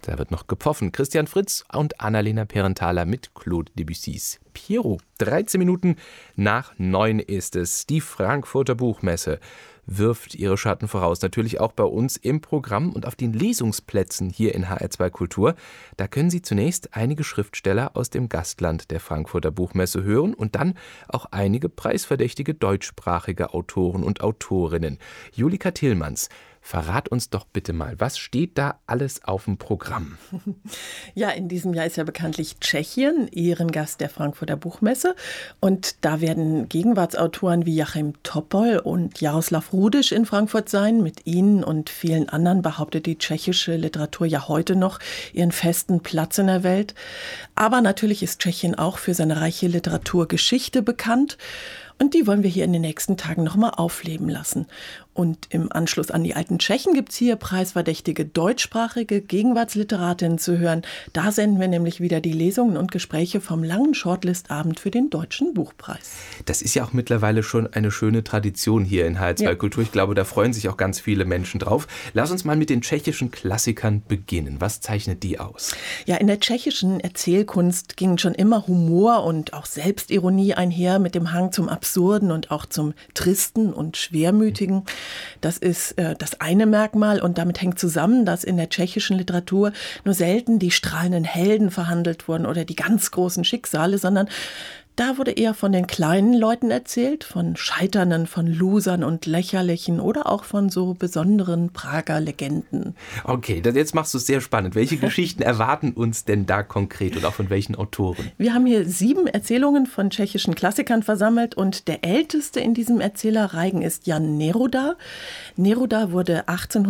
Da wird noch gepfiffen. Christian Fritz und Annalena Perenthaler mit Claude Debussys Pierrot. 13 Minuten nach 9 ist es. Die Frankfurter Buchmesse wirft ihre Schatten voraus. Natürlich auch bei uns im Programm und auf den Lesungsplätzen hier in HR2 Kultur. Da können Sie zunächst einige Schriftsteller aus dem Gastland der Frankfurter Buchmesse hören und dann auch einige preisverdächtige deutschsprachige Autoren und Autorinnen. Julika Tillmanns, verrat uns doch bitte mal, was steht da alles auf dem Programm? Ja, in diesem Jahr ist ja bekanntlich Tschechien Ehrengast der Frankfurter Buchmesse. Und da werden Gegenwartsautoren wie Joachim Topol und Jaroslav Rudisch in Frankfurt sein. Mit ihnen und vielen anderen behauptet die tschechische Literatur ja heute noch ihren festen Platz in der Welt. Aber natürlich ist Tschechien auch für seine reiche Literaturgeschichte bekannt. Und die wollen wir hier in den nächsten Tagen nochmal aufleben lassen. Und im Anschluss an die alten Tschechen gibt es hier preisverdächtige deutschsprachige Gegenwartsliteratinnen zu hören. Da senden wir nämlich wieder die Lesungen und Gespräche vom langen Shortlist-Abend für den Deutschen Buchpreis. Das ist ja auch mittlerweile schon eine schöne Tradition hier in HR2 Kultur. Ich glaube, da freuen sich auch ganz viele Menschen drauf. Lass uns mal mit den tschechischen Klassikern beginnen. Was zeichnet die aus? Ja, in der tschechischen Erzählkunst gingen schon immer Humor und auch Selbstironie einher mit dem Hang zum Absurden und auch zum Tristen und Schwermütigen. Das ist das eine Merkmal und damit hängt zusammen, dass in der tschechischen Literatur nur selten die strahlenden Helden verhandelt wurden oder die ganz großen Schicksale, sondern da wurde eher von den kleinen Leuten erzählt, von Scheiternden, von Losern und Lächerlichen oder auch von so besonderen Prager Legenden. Okay, jetzt machst du es sehr spannend. Welche Geschichten erwarten uns denn da konkret und auch von welchen Autoren? Wir haben hier 7 Erzählungen von tschechischen Klassikern versammelt und der älteste in diesem Erzählerreigen ist Jan Neruda. Neruda wurde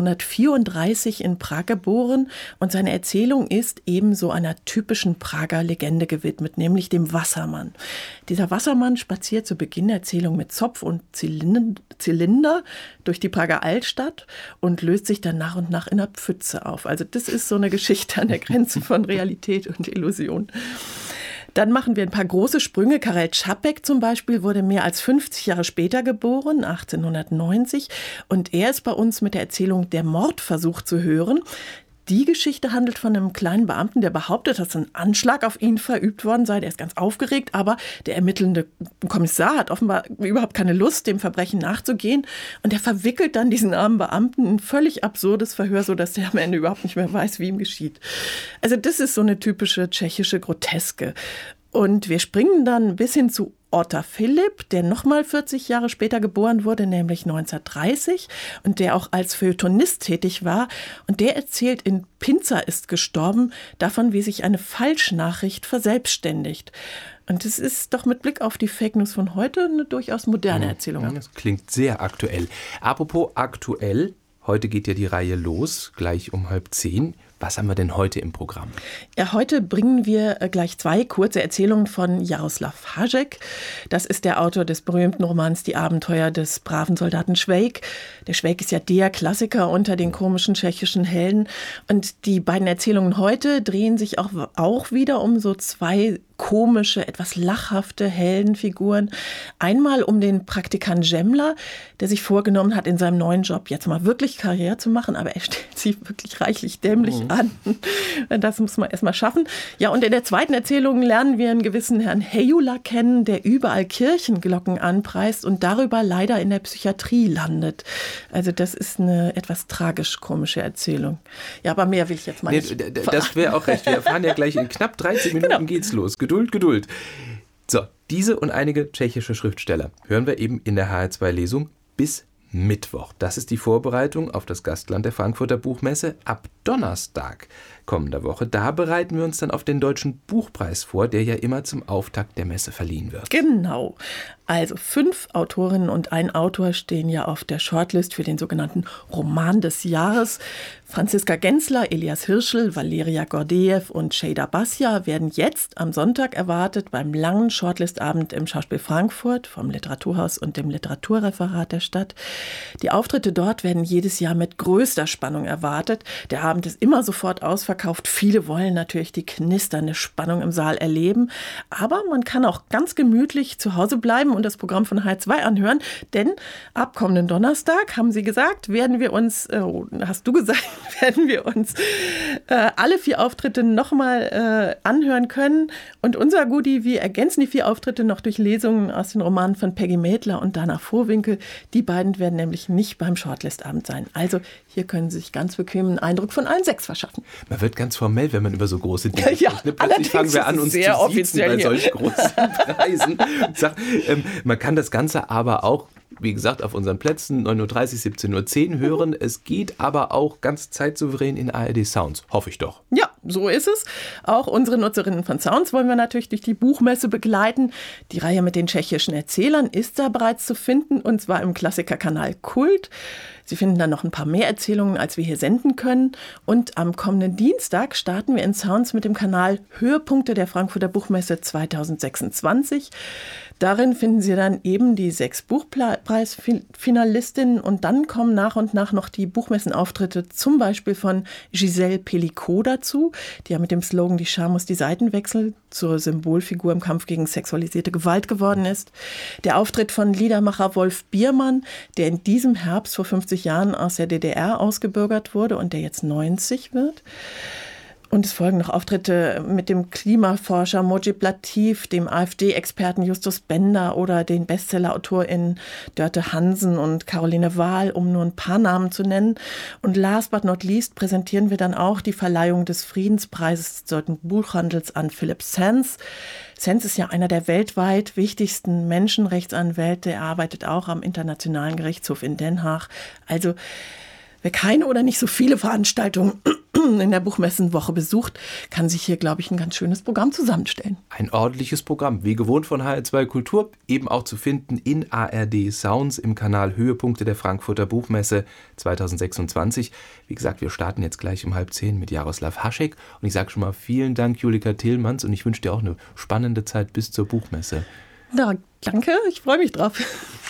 1834 in Prag geboren und seine Erzählung ist ebenso einer typischen Prager Legende gewidmet, nämlich dem Wassermann. Dieser Wassermann spaziert zu Beginn der Erzählung mit Zopf und Zylinder durch die Prager Altstadt und löst sich dann nach und nach in einer Pfütze auf. Also das ist so eine Geschichte an der Grenze von Realität und Illusion. Dann machen wir ein paar große Sprünge. Karel Čapek zum Beispiel wurde mehr als 50 Jahre später geboren, 1890. Und er ist bei uns mit der Erzählung Der Mordversuch zu hören. Die Geschichte handelt von einem kleinen Beamten, der behauptet, dass ein Anschlag auf ihn verübt worden sei. Der ist ganz aufgeregt, aber der ermittelnde Kommissar hat offenbar überhaupt keine Lust, dem Verbrechen nachzugehen. Und er verwickelt dann diesen armen Beamten in ein völlig absurdes Verhör, sodass der am Ende überhaupt nicht mehr weiß, wie ihm geschieht. Also das ist so eine typische tschechische Groteske. Und wir springen dann bis hin zu Otter Philipp, der nochmal 40 Jahre später geboren wurde, nämlich 1930 und der auch als Feuilletonist tätig war. Und der erzählt in Pinzer ist gestorben davon, wie sich eine Falschnachricht verselbstständigt. Und es ist doch mit Blick auf die Fake News von heute eine durchaus moderne Erzählung. Ja, das klingt sehr aktuell. Apropos aktuell, heute geht ja die Reihe los, gleich um 9:30. Was haben wir denn heute im Programm? Ja, heute bringen wir gleich 2 kurze Erzählungen von Jaroslav Hašek. Das ist der Autor des berühmten Romans Die Abenteuer des braven Soldaten Švejk. Der Švejk ist ja der Klassiker unter den komischen tschechischen Helden. Und die beiden Erzählungen heute drehen sich auch wieder um so 2 komische, etwas lachhafte Heldenfiguren. Einmal um den Praktikant Žemla, der sich vorgenommen hat, in seinem neuen Job jetzt mal wirklich Karriere zu machen, aber er stellt sich wirklich reichlich dämlich an. Das muss man erst mal schaffen. Ja, und in der zweiten Erzählung lernen wir einen gewissen Herrn Hejula kennen, der überall Kirchenglocken anpreist und darüber leider in der Psychiatrie landet. Also das ist eine etwas tragisch-komische Erzählung. Ja, aber mehr will ich jetzt mal nicht. Das wäre auch recht. Wir erfahren ja gleich in knapp 13 Minuten geht's los. Geduld. So, diese und einige tschechische Schriftsteller hören wir eben in der HR2-Lesung bis Mittwoch. Das ist die Vorbereitung auf das Gastland der Frankfurter Buchmesse ab Donnerstag kommender Woche. Da bereiten wir uns dann auf den Deutschen Buchpreis vor, der ja immer zum Auftakt der Messe verliehen wird. Genau. Also 5 Autorinnen und ein Autor stehen ja auf der Shortlist für den sogenannten Roman des Jahres. Franziska Gensler, Elias Hirschl, Valeria Gordejew und Şeyda Basya werden jetzt am Sonntag erwartet beim langen Shortlistabend im Schauspiel Frankfurt vom Literaturhaus und dem Literaturreferat der Stadt. Die Auftritte dort werden jedes Jahr mit größter Spannung erwartet. Der Abend ist immer sofort ausverkauft. Viele wollen natürlich die knisternde Spannung im Saal erleben. Aber man kann auch ganz gemütlich zu Hause bleiben und das Programm von H2 anhören. Denn ab kommenden Donnerstag, haben Sie gesagt, werden wir uns alle 4 Auftritte nochmal anhören können. Und unser Goodie, wir ergänzen die 4 Auftritte noch durch Lesungen aus den Romanen von Peggy Mädler und Dana Vohwinkel. Die beiden werden nämlich nicht beim Shortlist-Abend sein. Also hier können Sie sich ganz bequem einen Eindruck von allen 6 verschaffen. Man wird ganz formell, wenn man über so große Dinge ja, spricht. Plötzlich fangen wir an, uns zu siezen bei solch großen Preisen. Man kann das Ganze aber auch, wie gesagt, auf unseren Plätzen 9.30 Uhr, 17.10 Uhr hören. Es geht aber auch ganz zeitsouverän in ARD Sounds. Hoffe ich doch. Ja, so ist es. Auch unsere Nutzerinnen von Sounds wollen wir natürlich durch die Buchmesse begleiten. Die Reihe mit den tschechischen Erzählern ist da bereits zu finden, und zwar im Klassikerkanal Kult. Sie finden dann noch ein paar mehr Erzählungen, als wir hier senden können. Und am kommenden Dienstag starten wir in Sounds mit dem Kanal Höhepunkte der Frankfurter Buchmesse 2026. Darin finden Sie dann eben die 6 Buchpreisfinalistinnen und dann kommen nach und nach noch die Buchmessenauftritte, zum Beispiel von Giselle Pellicot dazu, die ja mit dem Slogan "Die Scham muss die Seiten wechseln" zur Symbolfigur im Kampf gegen sexualisierte Gewalt geworden ist. Der Auftritt von Liedermacher Wolf Biermann, der in diesem Herbst vor 50 Jahren aus der DDR ausgebürgert wurde und der jetzt 90 wird. Und es folgen noch Auftritte mit dem Klimaforscher Mojib Latif, dem AfD-Experten Justus Bender oder den BestsellerautorInnen Dörte Hansen und Caroline Wahl, um nur ein paar Namen zu nennen. Und last but not least präsentieren wir dann auch die Verleihung des Friedenspreises des Deutschen Buchhandels an Philipp Sands. Sands ist ja einer der weltweit wichtigsten Menschenrechtsanwälte. Er arbeitet auch am Internationalen Gerichtshof in Den Haag. Also wer keine oder nicht so viele Veranstaltungen in der Buchmessenwoche besucht, kann sich hier, glaube ich, ein ganz schönes Programm zusammenstellen. Ein ordentliches Programm, wie gewohnt von HR2 Kultur, eben auch zu finden in ARD Sounds im Kanal Höhepunkte der Frankfurter Buchmesse 2026. Wie gesagt, wir starten jetzt gleich um 9:30 mit Jaroslav Hašek. Und ich sage schon mal vielen Dank, Julika Tillmanns, und ich wünsche dir auch eine spannende Zeit bis zur Buchmesse. Na, danke, ich freue mich drauf.